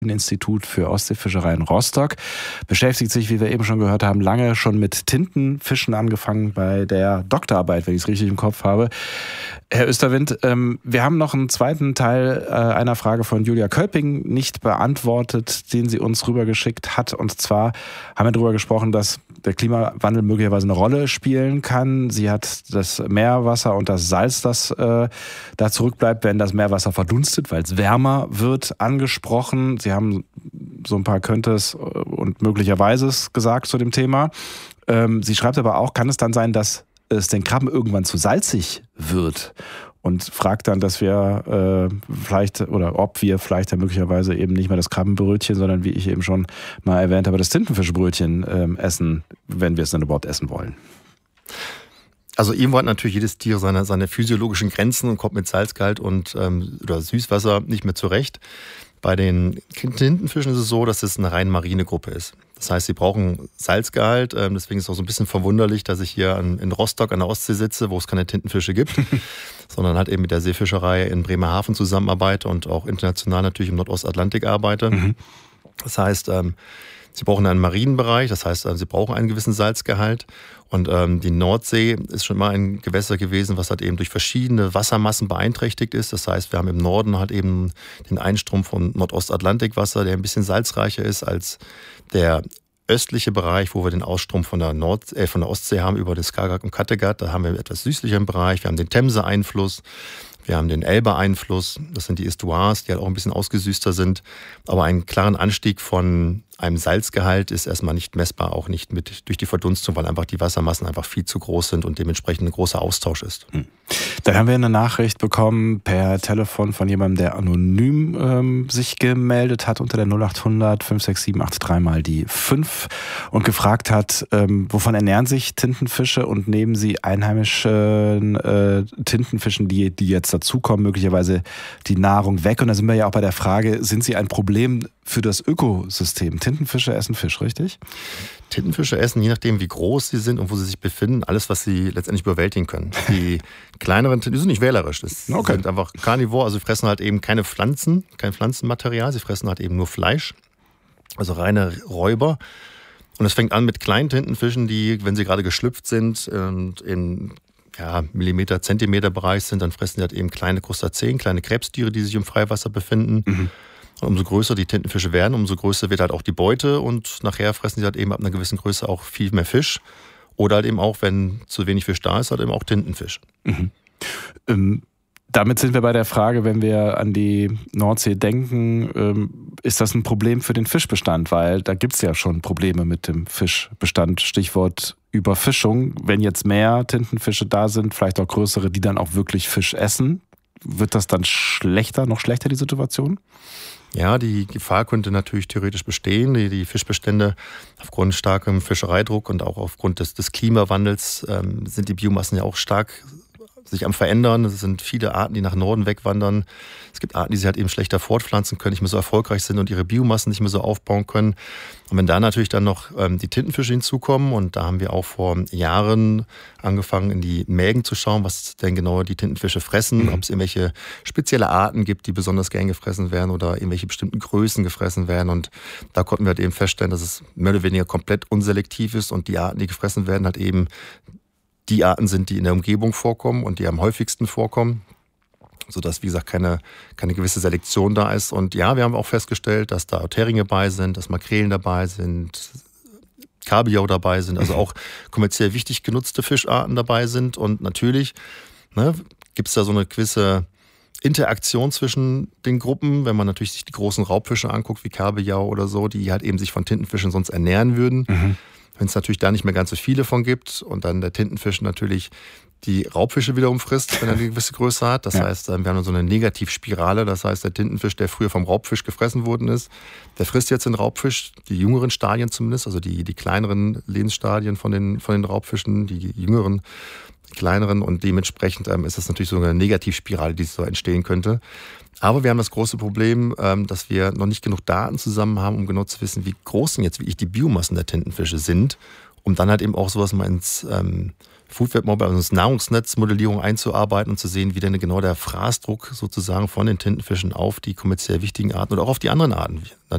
Institut für Ostseefischerei in Rostock, beschäftigt sich, wie wir eben schon gehört haben, lange schon mit Tintenfischen, angefangen bei der Doktorarbeit, wenn ich es richtig im Kopf habe. Herr Österwind, wir haben noch einen zweiten Teil einer Frage von Julia Kölping nicht beantwortet, den sie uns rübergeschickt hat. Und zwar haben wir darüber gesprochen, dass der Klimawandel möglicherweise eine Rolle spielen kann. Sie hat das Meerwasser und das Salz, das da zurückbleibt, wenn das Meerwasser verdunstet, weil es wärmer wird, angesprochen. Sie haben so ein paar Könntes und möglicherweise gesagt zu dem Thema. Sie schreibt aber auch, kann es dann sein, dass es den Krabben irgendwann zu salzig wird? Und fragt dann, dass wir vielleicht oder ob wir vielleicht ja möglicherweise eben nicht mehr das Krabbenbrötchen, sondern wie ich eben schon mal erwähnt habe, das Tintenfischbrötchen essen, wenn wir es dann überhaupt essen wollen. Also irgendwo hat natürlich jedes Tier seine physiologischen Grenzen und kommt mit Salzgehalt und oder Süßwasser nicht mehr zurecht. Bei den Tintenfischen ist es so, dass es eine rein marine Gruppe ist. Das heißt, sie brauchen Salzgehalt. Deswegen ist es auch so ein bisschen verwunderlich, dass ich hier in Rostock an der Ostsee sitze, wo es keine Tintenfische gibt, sondern halt eben mit der Seefischerei in Bremerhaven zusammenarbeite und auch international natürlich im Nordostatlantik arbeite. Mhm. Das heißt, sie brauchen einen marinen Bereich, das heißt, sie brauchen einen gewissen Salzgehalt. Und die Nordsee ist schon mal ein Gewässer gewesen, was halt eben durch verschiedene Wassermassen beeinträchtigt ist. Das heißt, wir haben im Norden halt eben den Einstrom von Nordostatlantikwasser, der ein bisschen salzreicher ist als der östliche Bereich, wo wir den Ausstrom von der Ostsee haben über das Skagerrak und Kattegat. Da haben wir einen etwas süßlicheren Bereich. Wir haben den Themse-Einfluss. Wir haben den Elbe-Einfluss, das sind die Estuars, die halt auch ein bisschen ausgesüßter sind. Aber einen klaren Anstieg von einem Salzgehalt ist erstmal nicht messbar, auch nicht durch die Verdunstung, weil einfach die Wassermassen einfach viel zu groß sind und dementsprechend ein großer Austausch ist. Dann haben wir eine Nachricht bekommen per Telefon von jemandem, der anonym sich gemeldet hat unter der 0800 56783 mal die 5 und gefragt hat, wovon ernähren sich Tintenfische und nehmen sie einheimischen Tintenfischen, die jetzt dazukommen, möglicherweise die Nahrung weg. Und da sind wir ja auch bei der Frage, sind sie ein Problem für das Ökosystem? Tintenfische essen Fisch, richtig? Tintenfische essen, je nachdem wie groß sie sind und wo sie sich befinden, alles, was sie letztendlich überwältigen können. Die kleineren die sind nicht wählerisch, das sind einfach Carnivore, also sie fressen halt eben keine Pflanzen, kein Pflanzenmaterial, sie fressen halt eben nur Fleisch, also reine Räuber. Und es fängt an mit kleinen Tintenfischen, die, wenn sie gerade geschlüpft sind und in Millimeter, Zentimeter Bereich sind, dann fressen die halt eben kleine Krustazeen, kleine Krebstiere, die sich im Freiwasser befinden. Mhm. Und umso größer die Tintenfische werden, umso größer wird halt auch die Beute und nachher fressen sie halt eben ab einer gewissen Größe auch viel mehr Fisch. Oder halt eben auch, wenn zu wenig Fisch da ist, halt eben auch Tintenfisch. Mhm. Damit sind wir bei der Frage, wenn wir an die Nordsee denken, ist das ein Problem für den Fischbestand? Weil da gibt es ja schon Probleme mit dem Fischbestand. Stichwort Überfischung. Wenn jetzt mehr Tintenfische da sind, vielleicht auch größere, die dann auch wirklich Fisch essen, wird das dann noch schlechter, die Situation? Ja, die Gefahr könnte natürlich theoretisch bestehen. Die Fischbestände aufgrund starkem Fischereidruck und auch aufgrund des Klimawandels sind die Biomassen ja auch stark sich am Verändern. Es sind viele Arten, die nach Norden wegwandern. Es gibt Arten, die sich halt eben schlechter fortpflanzen können, nicht mehr so erfolgreich sind und ihre Biomassen nicht mehr so aufbauen können. Und wenn da natürlich dann noch die Tintenfische hinzukommen, und da haben wir auch vor Jahren angefangen, in die Mägen zu schauen, was denn genau die Tintenfische fressen, ob es irgendwelche spezielle Arten gibt, die besonders gern gefressen werden oder irgendwelche bestimmten Größen gefressen werden. Und da konnten wir halt eben feststellen, dass es mehr oder weniger komplett unselektiv ist und die Arten, die gefressen werden, halt eben die Arten sind, die in der Umgebung vorkommen und die am häufigsten vorkommen, sodass, wie gesagt, keine gewisse Selektion da ist. Und ja, wir haben auch festgestellt, dass da Heringe dabei sind, dass Makrelen dabei sind, Kabeljau dabei sind, also auch kommerziell wichtig genutzte Fischarten dabei sind. Und natürlich gibt es da so eine gewisse Interaktion zwischen den Gruppen, wenn man natürlich sich die großen Raubfische anguckt, wie Kabeljau oder so, die halt eben sich von Tintenfischen sonst ernähren würden. Mhm. Wenn es natürlich da nicht mehr ganz so viele von gibt und dann der Tintenfisch natürlich die Raubfische wiederum frisst, wenn er eine gewisse Größe hat. Das heißt, wir haben so eine Negativspirale. Das heißt, der Tintenfisch, der früher vom Raubfisch gefressen worden ist, der frisst jetzt den Raubfisch, die jüngeren Stadien zumindest, also die kleineren Lebensstadien von den Raubfischen, die jüngeren, kleineren, und dementsprechend ist das natürlich so eine Negativspirale, die so entstehen könnte. Aber wir haben das große Problem, dass wir noch nicht genug Daten zusammen haben, um genau zu wissen, wie groß denn jetzt wirklich die Biomassen der Tintenfische sind, um dann halt eben auch sowas mal ins Food Web Mobile, also ins Nahrungsnetzmodellierung einzuarbeiten und zu sehen, wie denn genau der Fraßdruck sozusagen von den Tintenfischen auf die kommerziell wichtigen Arten oder auch auf die anderen Arten